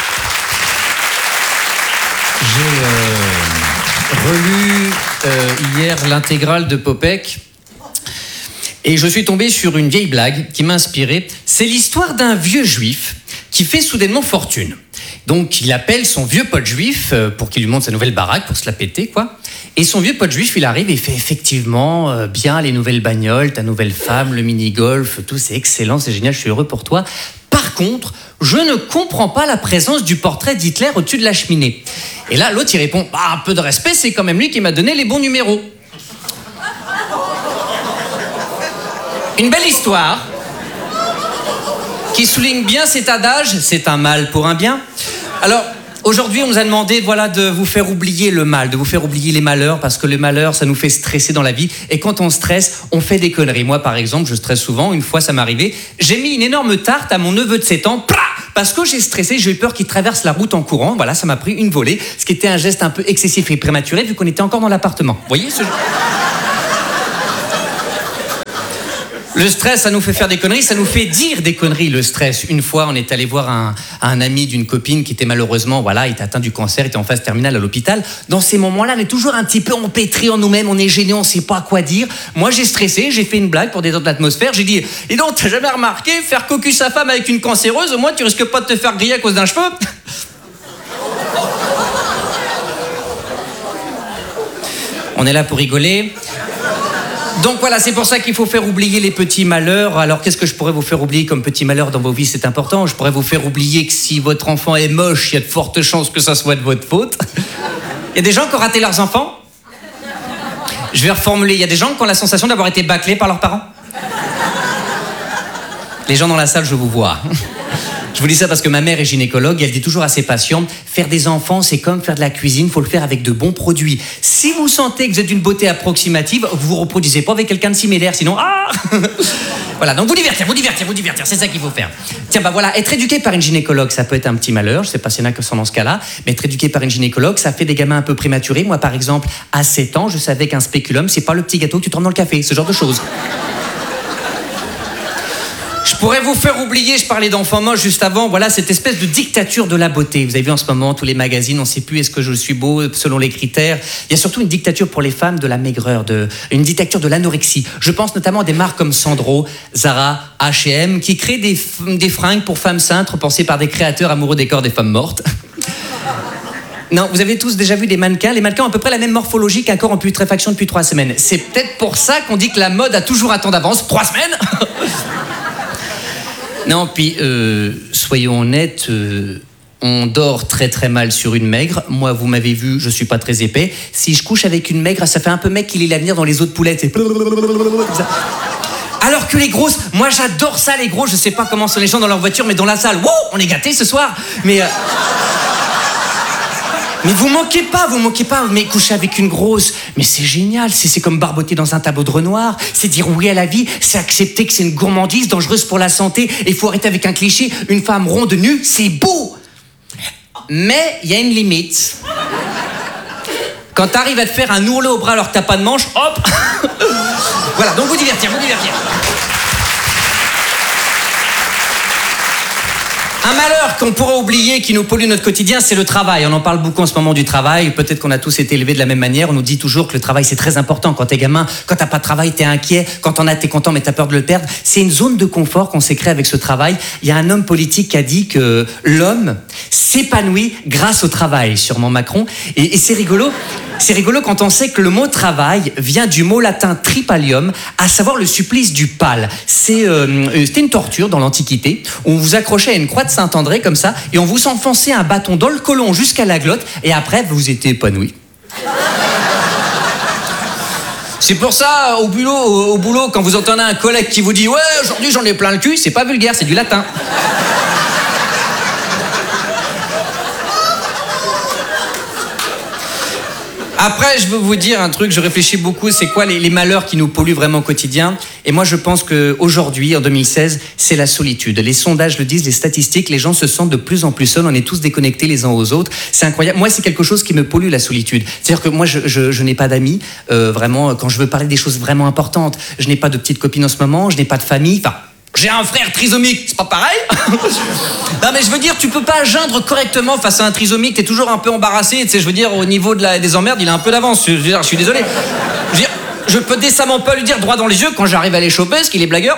J'ai relu hier l'intégrale de Popek et je suis tombé sur une vieille blague qui m'a inspiré. C'est l'histoire d'un vieux juif qui fait soudainement fortune. Donc il appelle son vieux pote juif pour qu'il lui montre sa nouvelle baraque pour se la péter, quoi. Et son vieux pote juif, il arrive et il fait effectivement bien les nouvelles bagnoles, ta nouvelle femme, le mini-golf, tout, c'est excellent, c'est génial, je suis heureux pour toi. Par contre, je ne comprends pas la présence du portrait d'Hitler au-dessus de la cheminée. Et là, l'autre, il répond, un peu de respect, c'est quand même lui qui m'a donné les bons numéros. Une belle histoire qui souligne bien cet adage, c'est un mal pour un bien. Alors, aujourd'hui, on nous a demandé de vous faire oublier le mal, de vous faire oublier les malheurs, parce que le malheur, ça nous fait stresser dans la vie. Et quand on stresse, on fait des conneries. Moi, par exemple, je stresse souvent. Une fois, ça m'est arrivé. J'ai mis une énorme tarte à mon neveu de 7 ans, parce que j'ai stressé, j'ai eu peur qu'il traverse la route en courant. Voilà, ça m'a pris une volée, ce qui était un geste un peu excessif et prématuré, vu qu'on était encore dans l'appartement. Vous voyez ce... Le stress, ça nous fait faire des conneries, ça nous fait dire des conneries, le stress. Une fois, on est allé voir un ami d'une copine qui était malheureusement, il était atteint du cancer, il était en phase terminale à l'hôpital. Dans ces moments-là, on est toujours un petit peu empêtrés en nous-mêmes, on est gênés, on sait pas quoi dire. Moi, j'ai stressé, j'ai fait une blague pour détendre l'atmosphère, j'ai dit « Et donc, t'as jamais remarqué, faire cocu sa femme avec une cancéreuse, au moins tu risques pas de te faire griller à cause d'un cheveu ?» On est là pour rigoler. Donc voilà, c'est pour ça qu'il faut faire oublier les petits malheurs. Alors qu'est-ce que je pourrais vous faire oublier comme petit malheur dans vos vies, c'est important. Je pourrais vous faire oublier que si votre enfant est moche, il y a de fortes chances que ça soit de votre faute. Il y a des gens qui ont raté leurs enfants. Je vais reformuler, il y a des gens qui ont la sensation d'avoir été bâclés par leurs parents. Les gens dans la salle, je vous vois. Je vous dis ça parce que ma mère est gynécologue et elle dit toujours à ses patients, faire des enfants, c'est comme faire de la cuisine, il faut le faire avec de bons produits. Si vous sentez que vous êtes d'une beauté approximative, vous vous reproduisez pas avec quelqu'un de similaire, sinon Voilà, donc vous divertir, c'est ça qu'il faut faire. Tiens, voilà, être éduqué par une gynécologue, ça peut être un petit malheur, je sais pas s'il y en a qui sont dans ce cas-là, mais être éduqué par une gynécologue, ça fait des gamins un peu prématurés. Moi, par exemple, à 7 ans, je savais qu'un spéculum, c'est pas le petit gâteau que tu trempes dans le café, ce genre de choses. Je pourrais vous faire oublier, je parlais d'enfants moches juste avant, voilà cette espèce de dictature de la beauté. Vous avez vu en ce moment tous les magazines, on ne sait plus est-ce que je suis beau selon les critères. Il y a surtout une dictature pour les femmes de la maigreur, une dictature de l'anorexie. Je pense notamment à des marques comme Sandro, Zara, H&M, qui créent des fringues pour femmes saintes pensées par des créateurs amoureux des corps des femmes mortes. Non, vous avez tous déjà vu des mannequins. Les mannequins ont à peu près la même morphologie qu'un corps en putréfaction depuis 3 semaines. C'est peut-être pour ça qu'on dit que la mode a toujours un temps d'avance. 3 semaines. Non, puis, soyons honnêtes, on dort très très mal sur une maigre. Moi, vous m'avez vu, je suis pas très épais. Si je couche avec une maigre, ça fait un peu mec qui lit l'avenir dans les os de poulette. C'est... Alors que les grosses, moi j'adore ça les gros, je sais pas comment sont les gens dans leur voiture, mais dans la salle, wow, on est gâtés ce soir. Mais vous moquez pas, mais coucher avec une grosse, mais c'est génial, c'est comme barboter dans un tableau de Renoir, c'est dire oui à la vie, c'est accepter que c'est une gourmandise dangereuse pour la santé, et il faut arrêter avec un cliché, une femme ronde nue, c'est beau. Mais il y a une limite. Quand t'arrives à te faire un ourlet au bras alors que t'as pas de manche, hop. Voilà, donc vous divertir. Un malheur qu'on pourrait oublier, qui nous pollue notre quotidien, c'est le travail. On en parle beaucoup en ce moment du travail. Peut-être qu'on a tous été élevés de la même manière. On nous dit toujours que le travail, c'est très important. Quand t'es gamin, quand t'as pas de travail, t'es inquiet. Quand t'en as, t'es content, mais t'as peur de le perdre. C'est une zone de confort qu'on s'est créée avec ce travail. Il y a un homme politique qui a dit que l'homme s'épanouit grâce au travail, sûrement Macron. Et c'est rigolo. C'est rigolo quand on sait que le mot travail vient du mot latin tripalium, à savoir le supplice du pal. C'était une torture dans l'Antiquité où on vous accrochait à une croix de Saint-André comme ça et on vous enfonçait un bâton dans le côlon jusqu'à la glotte et après vous étiez épanoui. C'est pour ça, au boulot, quand vous entendez un collègue qui vous dit « Ouais, aujourd'hui j'en ai plein le cul », c'est pas vulgaire, c'est du latin. Après, je veux vous dire un truc, je réfléchis beaucoup, c'est quoi les malheurs qui nous polluent vraiment au quotidien? Et moi, je pense qu'aujourd'hui, en 2016, c'est la solitude. Les sondages le disent, les statistiques, les gens se sentent de plus en plus seuls, on est tous déconnectés les uns aux autres. C'est incroyable. Moi, c'est quelque chose qui me pollue, la solitude. C'est-à-dire que moi, je n'ai pas d'amis, vraiment, quand je veux parler des choses vraiment importantes. Je n'ai pas de petite copine en ce moment, je n'ai pas de famille, enfin... J'ai un frère trisomique, c'est pas pareil. Non mais je veux dire, tu peux pas geindre correctement face à un trisomique, t'es toujours un peu embarrassé, tu sais, je veux dire, au niveau des emmerdes, il a un peu d'avance, je suis désolé. Je veux dire, je peux décemment pas lui dire droit dans les yeux quand j'arrive à les choper, parce qu'il est blagueur.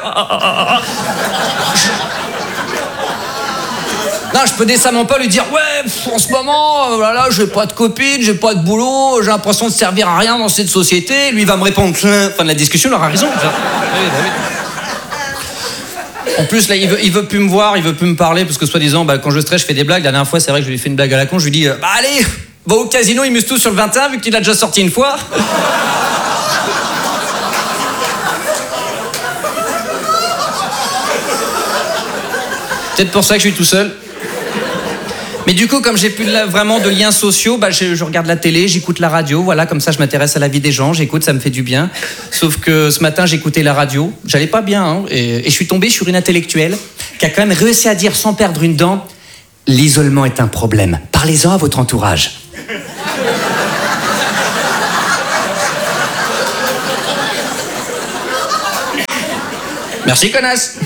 Non, je peux décemment pas lui dire, ouais, en ce moment, voilà, j'ai pas de copine, j'ai pas de boulot, j'ai l'impression de servir à rien dans cette société. Lui, il va me répondre, fin de la discussion, il aura raison. En plus, là, il veut plus me voir, il veut plus me parler, parce que soi-disant, quand je stresse, je fais des blagues. La dernière fois, c'est vrai que je lui ai fait une blague à la con, je lui dis, allez, va au casino, il muse tout sur le 21, vu que tu l'as déjà sorti une fois. Peut-être pour ça que je suis tout seul. Mais du coup, comme j'ai plus vraiment de liens sociaux, je regarde la télé, j'écoute la radio, voilà, comme ça je m'intéresse à la vie des gens, j'écoute, ça me fait du bien. Sauf que ce matin, j'écoutais la radio, j'allais pas bien, hein, et je suis tombé sur une intellectuelle qui a quand même réussi à dire sans perdre une dent, l'isolement est un problème, parlez-en à votre entourage. Merci, connasse.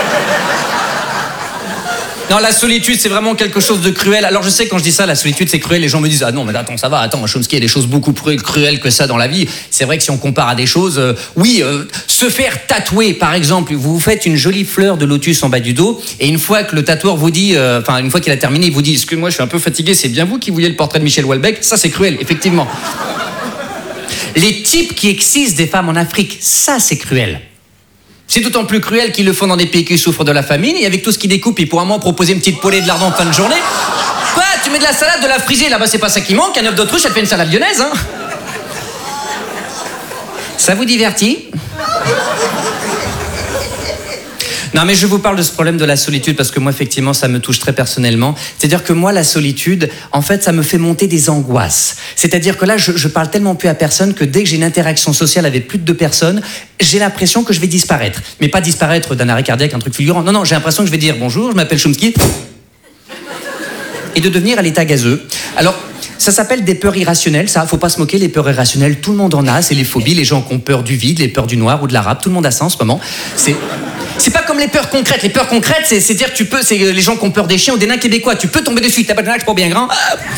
Non, la solitude, c'est vraiment quelque chose de cruel. Alors, je sais, quand je dis ça, la solitude, c'est cruel. Les gens me disent, ah non, mais attends, ça va, attends, Chomsky, il y a des choses beaucoup plus cruelles que ça dans la vie. C'est vrai que si on compare à des choses, se faire tatouer, par exemple, vous vous faites une jolie fleur de lotus en bas du dos, et une fois que le tatoueur vous dit, une fois qu'il a terminé, il vous dit, excuse-moi, je suis un peu fatigué, c'est bien vous qui vouliez le portrait de Michel Houellebecq. Ça, c'est cruel, effectivement. Les types qui excisent des femmes en Afrique, ça, c'est cruel. C'est d'autant plus cruel qu'ils le font dans des pays qui souffrent de la famine, et avec tout ce qu'ils découpent, ils pourraient à moins proposer une petite poêlée de lardon en fin de journée. Quoi, tu mets de la salade, de la frisée, là-bas c'est pas ça qui manque, un œuf d'autruche, ça te fait une salade lyonnaise, hein. Ça vous divertit? Non, mais je vous parle de ce problème de la solitude parce que moi, effectivement, ça me touche très personnellement. C'est-à-dire que moi, la solitude, en fait, ça me fait monter des angoisses. C'est-à-dire que là, je parle tellement plus à personne que dès que j'ai une interaction sociale avec plus de 2 personnes, j'ai l'impression que je vais disparaître. Mais pas disparaître d'un arrêt cardiaque, un truc fulgurant. Non, j'ai l'impression que je vais dire bonjour, je m'appelle Chomsky. Et de devenir à l'état gazeux. Alors, ça s'appelle des peurs irrationnelles, ça, faut pas se moquer, les peurs irrationnelles, tout le monde en a, c'est les phobies, les gens qui ont peur du vide, les peurs du noir ou de l'arabe, tout le monde a ça en ce moment. C'est pas comme les peurs concrètes. Les peurs concrètes, c'est-à-dire que c'est les gens qui ont peur des chiens ou des nains québécois. Tu peux tomber dessus, t'as pas de nain, pas bien grand.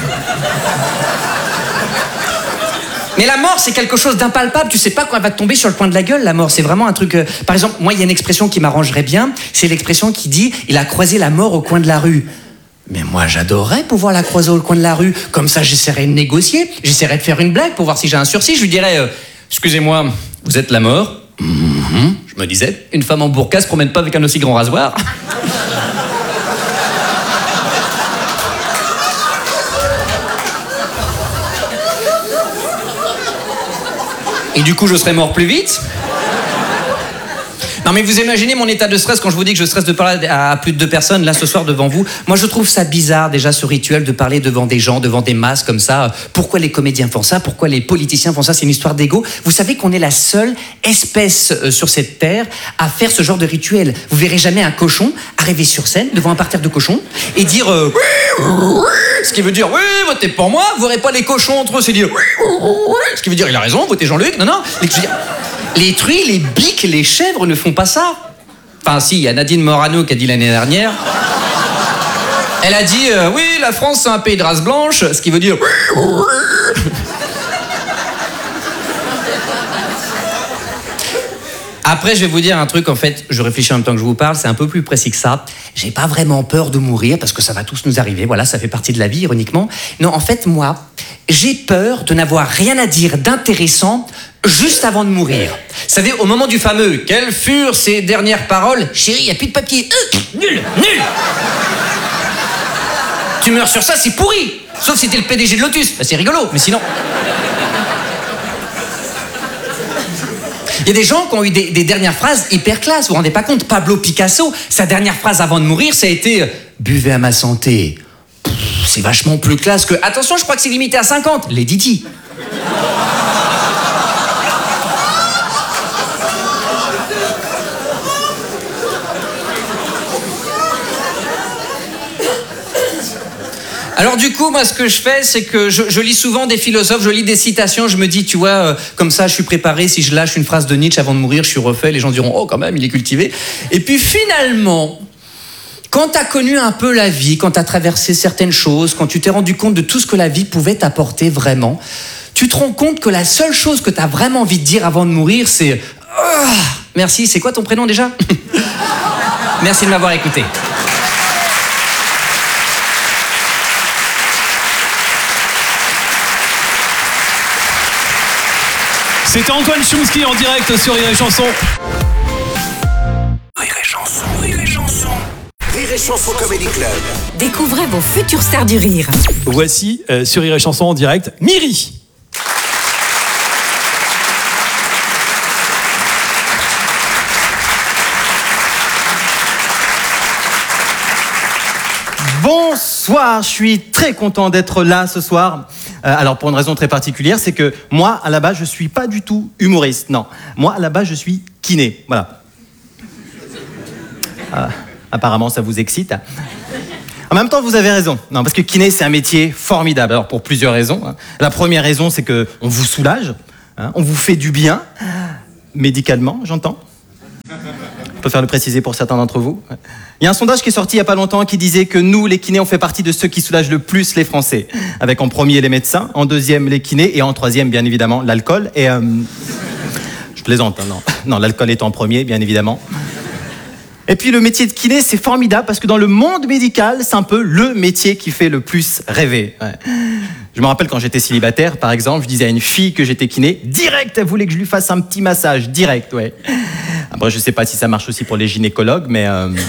Mais la mort, c'est quelque chose d'impalpable. Tu sais pas quand elle va te tomber sur le coin de la gueule, la mort. C'est vraiment un truc... Par exemple, moi, il y a une expression qui m'arrangerait bien. C'est l'expression qui dit « il a croisé la mort au coin de la rue ». Mais moi, j'adorerais pouvoir la croiser au coin de la rue. Comme ça, j'essaierais de négocier. J'essaierais de faire une blague pour voir si j'ai un sursis. Je lui dirais excusez-moi, vous êtes la mort ?» Je me disais, une femme en burqa se promène pas avec un aussi grand rasoir. Et du coup, je serais mort plus vite. Non mais vous imaginez mon état de stress quand je vous dis que je stresse de parler à plus de 2 personnes là ce soir devant vous. Moi je trouve ça bizarre déjà ce rituel de parler devant des gens, devant des masses comme ça. Pourquoi les comédiens font ça? Pourquoi les politiciens font ça? C'est une histoire d'ego. Vous savez qu'on est la seule espèce sur cette terre à faire ce genre de rituel. Vous verrez jamais un cochon arriver sur scène devant un parterre de cochons et dire ce qui veut dire oui votez pour moi. Vous verrez pas les cochons entre eux c'est dire ce qui veut dire il a raison votez Jean-Luc. Non. Les truies, les biques, les chèvres ne font pas ça. Enfin, si, il y a Nadine Morano qui a dit l'année dernière. Elle a dit oui, la France c'est un pays de race blanche, ce qui veut dire. Après, je vais vous dire un truc, en fait, je réfléchis en même temps que je vous parle, c'est un peu plus précis que ça. J'ai pas vraiment peur de mourir, parce que ça va tous nous arriver, voilà, ça fait partie de la vie, ironiquement. Non, en fait, moi, j'ai peur de n'avoir rien à dire d'intéressant juste avant de mourir. Vous savez, au moment du fameux « Quelles furent ces dernières paroles ?» « Chérie, y a plus de papier. Nul. Tu meurs sur ça, c'est pourri. Sauf si t'es le PDG de Lotus, bah, c'est rigolo, mais sinon... Il y a des gens qui ont eu des dernières phrases hyper classe, vous vous rendez pas compte. Pablo Picasso, sa dernière phrase avant de mourir, ça a été « Buvez à ma santé ». C'est vachement plus classe que « Attention, je crois que c'est limité à 50 ». Lady Di. Alors du coup, moi, ce que je fais, c'est que je lis souvent des philosophes, je lis des citations, je me dis, tu vois, comme ça, je suis préparé, si je lâche une phrase de Nietzsche avant de mourir, je suis refait, les gens diront, oh, quand même, il est cultivé. Et puis finalement, quand t'as connu un peu la vie, quand t'as traversé certaines choses, quand tu t'es rendu compte de tout ce que la vie pouvait t'apporter vraiment, tu te rends compte que la seule chose que t'as vraiment envie de dire avant de mourir, c'est merci, c'est quoi ton prénom déjà? Merci de m'avoir écouté. C'était Antoine Chomsky en direct sur Rire et Chanson. Rire et Chanson, Rire et Chanson. Rire et Chanson Comedy Club. Découvrez vos futures stars du rire. Voici sur Rire et Chanson en direct, Myri. Bonsoir, je suis très content d'être là ce soir. Alors pour une raison très particulière, c'est que moi, à la base, je suis pas du tout humoriste. Non, moi, à la base, je suis kiné. Voilà. Apparemment, ça vous excite. En même temps, vous avez raison. Non, parce que kiné, c'est un métier formidable. Alors pour plusieurs raisons. La première raison, c'est que on vous soulage, on vous fait du bien, médicalement, j'entends. Je préfère le préciser pour certains d'entre vous. Il y a un sondage qui est sorti il n'y a pas longtemps qui disait que nous, les kinés, on fait partie de ceux qui soulagent le plus les Français. Avec en premier les médecins, en deuxième les kinés et en troisième, bien évidemment, l'alcool. Et je plaisante, hein, non, l'alcool est en premier, bien évidemment. Et puis le métier de kiné, c'est formidable parce que dans le monde médical, c'est un peu le métier qui fait le plus rêver. Ouais. Je me rappelle quand j'étais célibataire, par exemple, je disais à une fille que j'étais kiné, direct, elle voulait que je lui fasse un petit massage, direct, ouais. Après, je sais pas si ça marche aussi pour les gynécologues, mais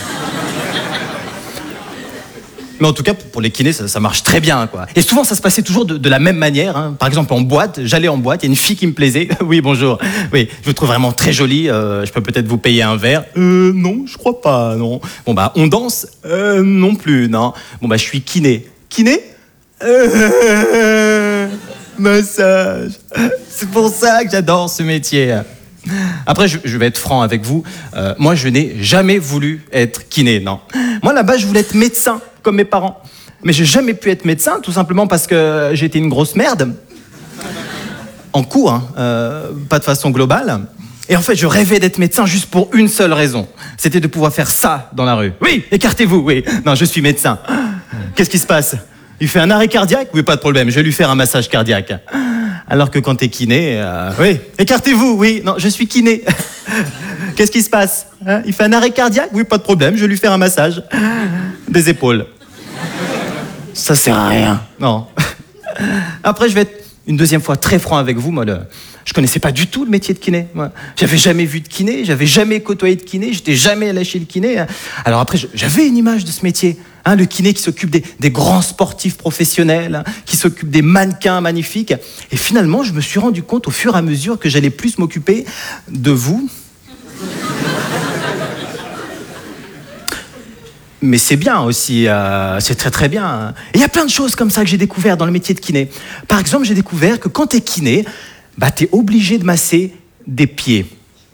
en tout cas, pour les kinés, ça marche très bien, quoi. Et souvent, ça se passait toujours de la même manière. Hein. Par exemple, en boîte, j'allais en boîte, il y a une fille qui me plaisait. Oui, bonjour. Oui, je vous trouve vraiment très jolie. Je peux peut-être vous payer un verre. Non, je crois pas, non. Bon, bah, on danse non plus, non. Bon, bah, je suis kiné. Kiné massage. C'est pour ça que j'adore ce métier. Après, je vais être franc avec vous. Moi, je n'ai jamais voulu être kiné, non. Moi, là-bas, je voulais être médecin, comme mes parents. Mais j'ai jamais pu être médecin, tout simplement parce que j'étais une grosse merde. En cours, hein, pas de façon globale. Et en fait, je rêvais d'être médecin juste pour une seule raison. C'était de pouvoir faire ça dans la rue. Oui, écartez-vous, oui. Non, je suis médecin. Qu'est-ce qui se passe? Il fait un arrêt cardiaque? Oui, pas de problème, je vais lui faire un massage cardiaque. Alors que quand t'es kiné, oui, écartez-vous, oui, non, je suis kiné. Qu'est-ce qui se passe? Il fait un arrêt cardiaque? Oui, pas de problème, je vais lui faire un massage. Des épaules. Ça sert à rien. Non. Après, je vais être une deuxième fois très franc avec vous, moi, je connaissais pas du tout le métier de kiné. Moi. J'avais jamais vu de kiné, j'avais jamais côtoyé de kiné, j'étais jamais allé chez le kiné. Alors après, j'avais une image de ce métier. Hein, le kiné qui s'occupe des grands sportifs professionnels, hein, qui s'occupe des mannequins magnifiques. Et finalement, je me suis rendu compte au fur et à mesure que j'allais plus m'occuper de vous. Mais c'est bien aussi, c'est très très bien. Et il y a plein de choses comme ça que j'ai découvert dans le métier de kiné. Par exemple, j'ai découvert que quand t'es kiné, bah t'es obligé de masser des pieds.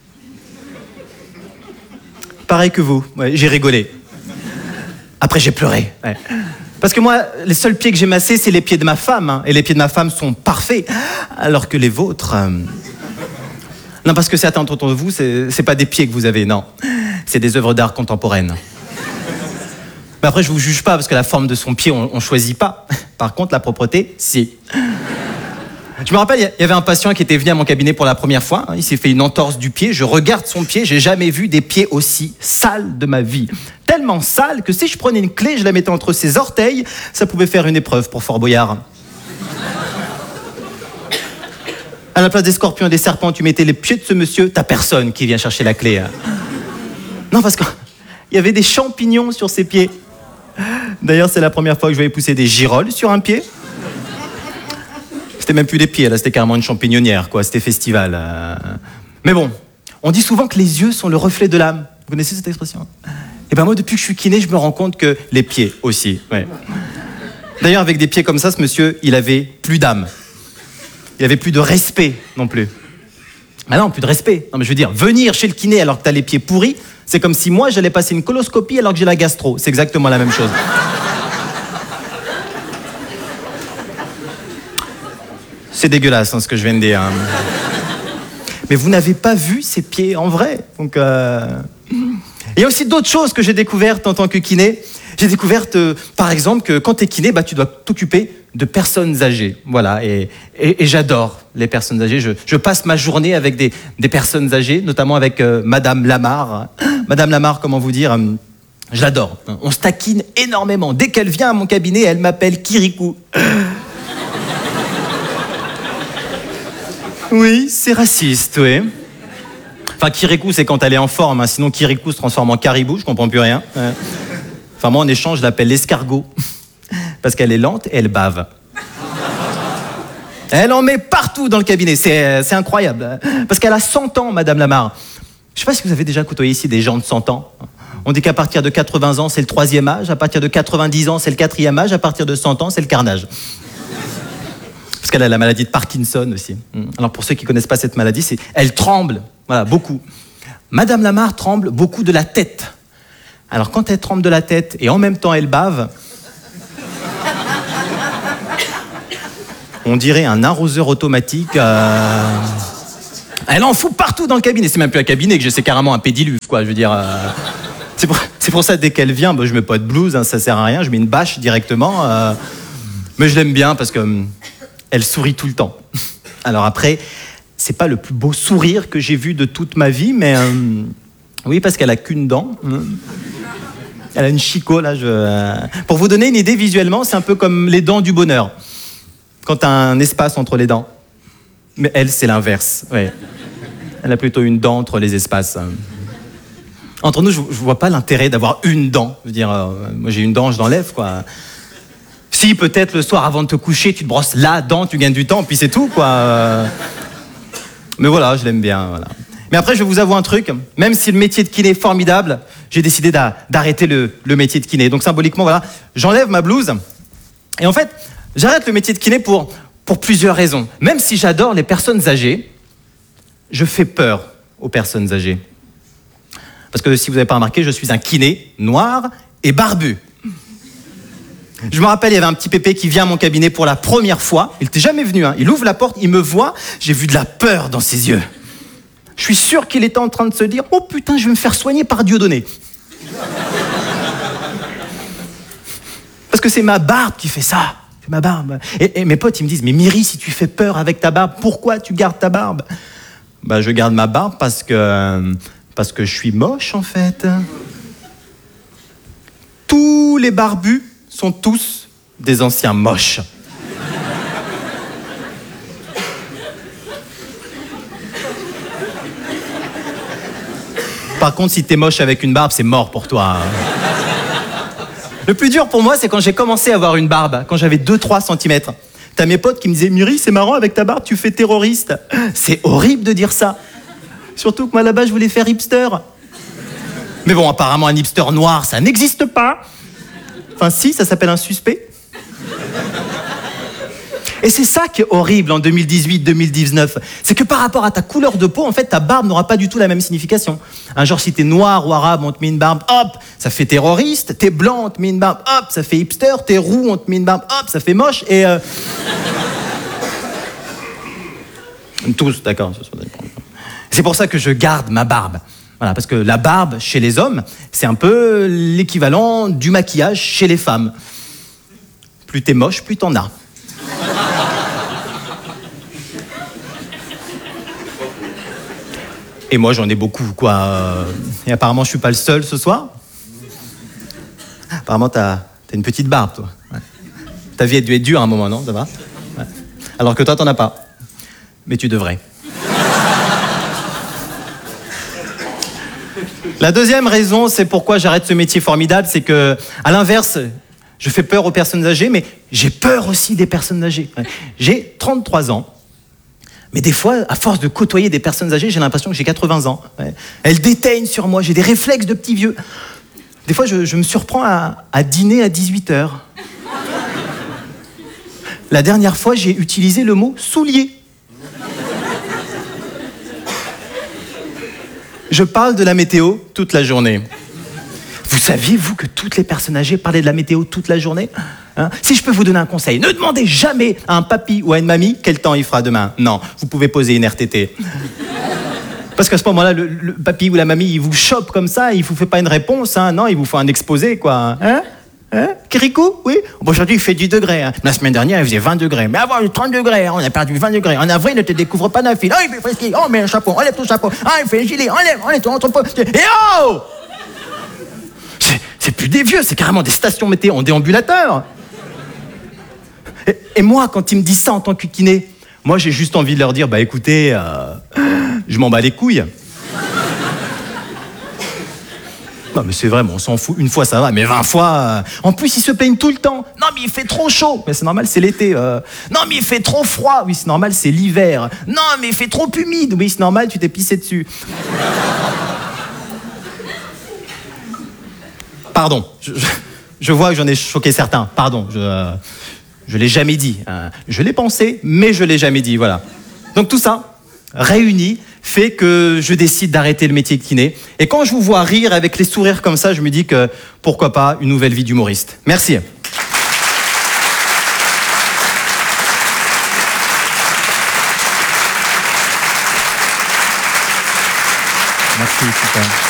Pareil que vous, ouais, j'ai rigolé. Après, j'ai pleuré. Ouais. Parce que moi, les seuls pieds que j'ai massés, c'est les pieds de ma femme. Hein, et les pieds de ma femme sont parfaits. Alors que les vôtres... Non, parce que certains d'entre vous, c'est pas des pieds que vous avez, non. C'est des œuvres d'art contemporaines. Mais après, je vous juge pas, parce que la forme de son pied, on choisit pas. Par contre, la propreté, si. Je me rappelle, il y avait un patient qui était venu à mon cabinet pour la première fois. Il s'est fait une entorse du pied. Je regarde son pied. J'ai jamais vu des pieds aussi sales de ma vie. Tellement sales que si je prenais une clé, je la mettais entre ses orteils, ça pouvait faire une épreuve pour Fort Boyard. À la place des scorpions et des serpents, tu mettais les pieds de ce monsieur, t'as personne qui vient chercher la clé. Non, parce qu'il y avait des champignons sur ses pieds. D'ailleurs, c'est la première fois que je voyais pousser des girolles sur un pied. C'était même plus des pieds, là, c'était carrément une champignonnière, quoi. C'était festival. Mais bon, on dit souvent que les yeux sont le reflet de l'âme. Vous connaissez cette expression? Et ben moi, depuis que je suis kiné, je me rends compte que les pieds aussi. Ouais. D'ailleurs, avec des pieds comme ça, ce monsieur, il avait plus d'âme. Il avait plus de respect non plus. Ah non, plus de respect. Non, mais je veux dire, venir chez le kiné alors que t'as les pieds pourris, c'est comme si moi, j'allais passer une coloscopie alors que j'ai la gastro. C'est exactement la même chose. C'est dégueulasse, hein, ce que je viens de dire. Hein. Mais vous n'avez pas vu ses pieds en vrai. Donc, Il y a aussi d'autres choses que j'ai découvertes en tant que kiné. J'ai découvert, par exemple, que quand tu es kiné, tu dois t'occuper de personnes âgées. Voilà, et j'adore les personnes âgées. Je passe ma journée avec des personnes âgées, notamment avec Madame Lamar. Madame Lamar, comment vous dire je l'adore. On se taquine énormément. Dès qu'elle vient à mon cabinet, elle m'appelle Kirikou. Oui, c'est raciste, oui. Enfin, Kirikou, c'est quand elle est en forme. Hein. Sinon, Kirikou se transforme en caribou, je comprends plus rien. Enfin, moi, en échange, je l'appelle l'escargot. Parce qu'elle est lente et elle bave. Elle en met partout dans le cabinet. C'est incroyable. Parce qu'elle a 100 ans, Madame Lamar. Je sais pas si vous avez déjà côtoyé ici des gens de 100 ans. On dit qu'à partir de 80 ans, c'est le 3e âge. À partir de 90 ans, c'est le 4e âge. À partir de 100 ans, c'est le carnage. Parce qu'elle a la maladie de Parkinson aussi. Alors pour ceux qui ne connaissent pas cette maladie, elle tremble, voilà, beaucoup. Madame Lamar tremble beaucoup de la tête. Alors quand elle tremble de la tête et en même temps elle bave, on dirait un arroseur automatique. Elle en fout partout dans le cabinet. C'est même plus un cabinet que j'ai, c'est carrément un pédiluve, quoi. Je veux dire. C'est pour ça dès qu'elle vient, je mets pas de blouse, hein, ça sert à rien. Je mets une bâche directement. Mais je l'aime bien parce que elle sourit tout le temps. Alors après, c'est pas le plus beau sourire que j'ai vu de toute ma vie, mais oui, parce qu'elle a qu'une dent. Elle a une chicot, là. Pour vous donner une idée visuellement, c'est un peu comme les dents du bonheur. Quand t'as un espace entre les dents. Mais elle, c'est l'inverse. Ouais. Elle a plutôt une dent entre les espaces. Entre nous, je vois pas l'intérêt d'avoir une dent. Je veux dire, moi j'ai une dent, je l'enlève, quoi. Si, peut-être le soir avant de te coucher, tu te brosses la dent, tu gagnes du temps, puis c'est tout, quoi. Mais voilà, je l'aime bien, voilà. Mais après, je vais vous avouer un truc. Même si le métier de kiné est formidable, j'ai décidé d'arrêter le métier de kiné. Donc symboliquement, voilà, j'enlève ma blouse. Et en fait, j'arrête le métier de kiné pour plusieurs raisons. Même si j'adore les personnes âgées, je fais peur aux personnes âgées. Parce que si vous n'avez pas remarqué, je suis un kiné noir et barbu. Je me rappelle, il y avait un petit pépé qui vient à mon cabinet pour la première fois. Il n'était jamais venu, hein. Il ouvre la porte, il me voit, j'ai vu de la peur dans ses yeux. Je suis sûr qu'il était en train de se dire « Oh putain, je vais me faire soigner par Dieudonné. » Parce que c'est ma barbe qui fait ça. C'est ma barbe. Et mes potes, ils me disent « Mais Myri, si tu fais peur avec ta barbe, pourquoi tu gardes ta barbe ?» Je garde ma barbe parce que je suis moche, en fait. Tous les barbus sont tous des anciens moches. Par contre, si t'es moche avec une barbe, c'est mort pour toi. Le plus dur pour moi, c'est quand j'ai commencé à avoir une barbe, quand j'avais 2-3 cm. T'as mes potes qui me disaient « Myri, c'est marrant, avec ta barbe, tu fais terroriste. » C'est horrible de dire ça. Surtout que moi, là-bas, je voulais faire hipster. Mais bon, apparemment, un hipster noir, ça n'existe pas. Enfin, si, ça s'appelle un suspect. Et c'est ça qui est horrible en 2018-2019. C'est que par rapport à ta couleur de peau, en fait, ta barbe n'aura pas du tout la même signification. Genre, si t'es noir ou arabe, on te met une barbe, hop, ça fait terroriste. T'es blanc, on te met une barbe, hop, ça fait hipster. T'es roux, on te met une barbe, hop, ça fait moche. Et tous, d'accord. C'est pour ça que je garde ma barbe. Voilà, parce que la barbe chez les hommes, c'est un peu l'équivalent du maquillage chez les femmes. Plus t'es moche, plus t'en as. Et moi, j'en ai beaucoup, quoi. Et apparemment, je suis pas le seul ce soir. Apparemment, t'as une petite barbe, toi. Ouais. Ta vie a dû être dure à un moment, non? Ça va? Ouais. Alors que toi, t'en as pas. Mais tu devrais. La deuxième raison, c'est pourquoi j'arrête ce métier formidable, c'est que, à l'inverse, je fais peur aux personnes âgées, mais j'ai peur aussi des personnes âgées. Ouais. J'ai 33 ans. Mais des fois, à force de côtoyer des personnes âgées, j'ai l'impression que j'ai 80 ans. Ouais. Elles déteignent sur moi, j'ai des réflexes de petit vieux. Des fois, je me surprends à dîner à 18h. La dernière fois, j'ai utilisé le mot « soulier ». Je parle de la météo toute la journée. Vous saviez, vous, que toutes les personnes âgées parlaient de la météo toute la journée? Hein? Si je peux vous donner un conseil, ne demandez jamais à un papy ou à une mamie quel temps il fera demain. Non, vous pouvez poser une RTT. Parce qu'à ce moment-là, le papy ou la mamie, il vous chope comme ça, il vous fait pas une réponse, hein. Non, il vous fait un exposé, quoi. Hein? Kirikou? Oui? Bon, aujourd'hui, il fait 10 degrés. Hein. La semaine dernière, il faisait 20 degrés. Mais avant, il y a 30 degrés. Hein. On a perdu 20 degrés. En avril, ne te découvre pas d'un fil. Oh, il fait frisky. Oh, mets un chapeau. Enlève ton chapeau. Ah, il fait un gilet. Enlève ton entrepôt. Et oh! C'est plus des vieux, c'est carrément des stations météo en déambulateur. Et moi, quand ils me disent ça en tant que kiné, moi, j'ai juste envie de leur dire, bah écoutez, je m'en bats les couilles. Non, mais c'est vrai, on s'en fout. Une fois, ça va, mais 20 fois... En plus, ils se plaignent tout le temps. Non, mais il fait trop chaud. Mais c'est normal, c'est l'été. Non, mais il fait trop froid. Oui, c'est normal, c'est l'hiver. Non, mais il fait trop humide. Oui, c'est normal, tu t'es pissé dessus. Pardon, je vois que j'en ai choqué certains. Pardon, je l'ai jamais dit. Je l'ai pensé, mais je l'ai jamais dit, voilà. Donc tout ça, réuni, fait que je décide d'arrêter le métier de kiné. Et quand je vous vois rire avec les sourires comme ça, je me dis que pourquoi pas une nouvelle vie d'humoriste. Merci. Merci, super.